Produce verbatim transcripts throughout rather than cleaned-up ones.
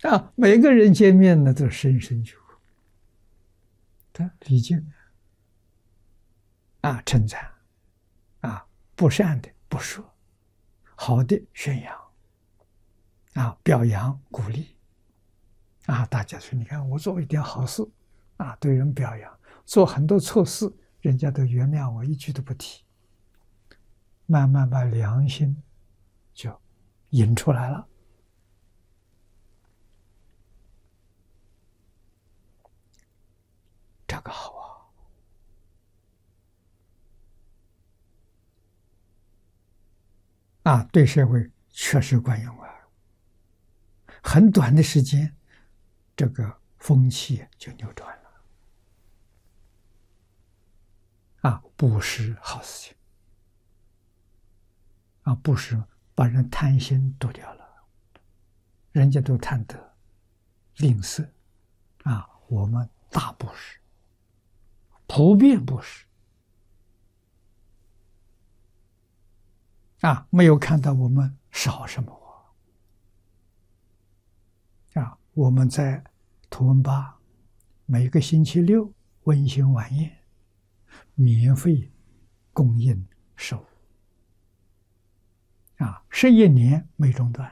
啊，每个人见面呢都深深鞠躬，他礼敬啊，称赞啊，不善的不说，好的宣扬啊，表扬鼓励啊，大家说，你看我做一点好事啊，对人表扬，做很多错事，人家都原谅我，一句都不提，慢慢把良心就引出来了。这个好啊！啊，对社会确实管用啊！很短的时间，这个风气就扭转了。啊，布施好事情啊，布施把人贪心剁掉了，人家都贪得吝啬啊，我们大布施。普遍布施啊，没有看到我们少什么啊！我们在图文吧每个星期六温馨晚宴，免费供应食物啊，十一年没中断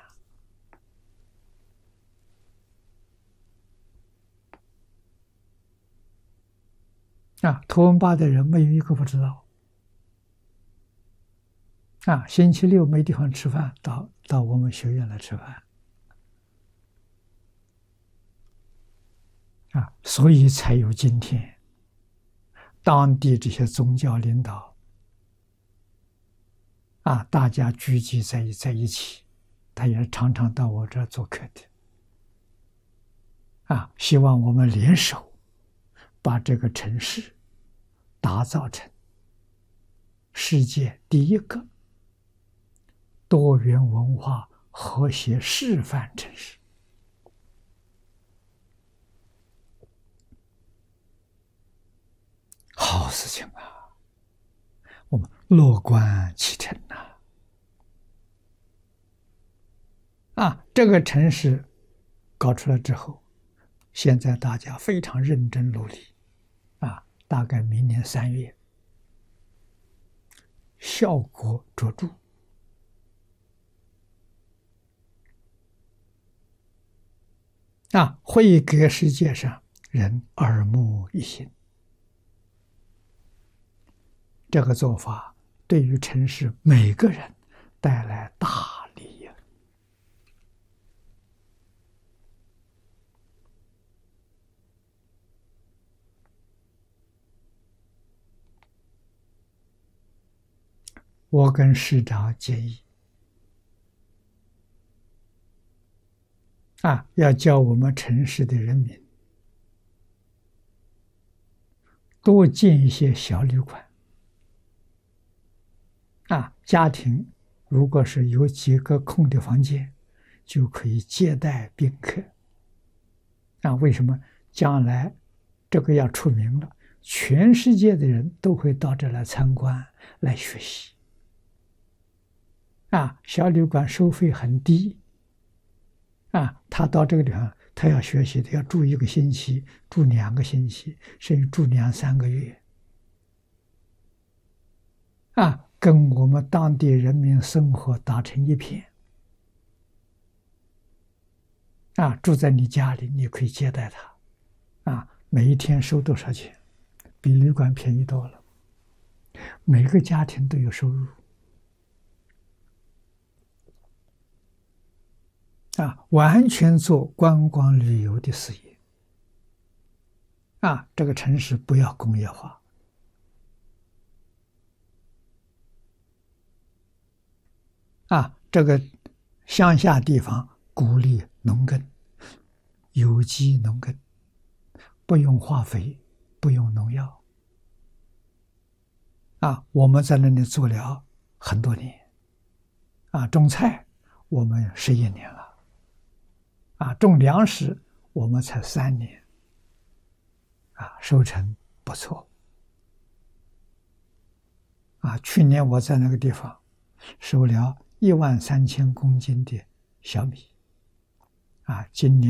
啊！图文吧的人没有一个不知道啊！星期六没地方吃饭，到到我们学院来吃饭啊！所以才有今天当地这些宗教领导啊，大家聚集在在一起，他也常常到我这儿做客的啊！希望我们联手把这个城市打造成世界第一个多元文化和谐示范城市。好事情啊，我们乐观其成呐！啊，这个城市搞出来之后，现在大家非常认真努力啊，大概明年三月效果卓著啊，会给世界上人耳目一新。这个做法对于城市每个人带来大利益。我跟市长建议啊，要教我们城市的人民多建一些小旅馆啊，家庭如果是有几个空的房间，就可以接待宾客啊。为什么？将来这个要出名了，全世界的人都会到这来参观来学习啊。小旅馆收费很低啊，他到这个地方，他要学习，他要住一个星期，住两个星期，甚至住两三个月啊。跟我们当地人民生活打成一片啊，住在你家里，你可以接待他啊，每一天收多少钱？比旅馆便宜多了，每个家庭都有收入啊，完全做观光旅游的事业啊，这个城市不要工业化啊，这个乡下地方鼓励农耕，有机农耕，不用化肥，不用农药啊。我们在那里做了很多年啊，种菜我们十一年了啊，种粮食我们才三年啊，收成不错啊。去年我在那个地方收了一万三千公斤的小米，啊，今年。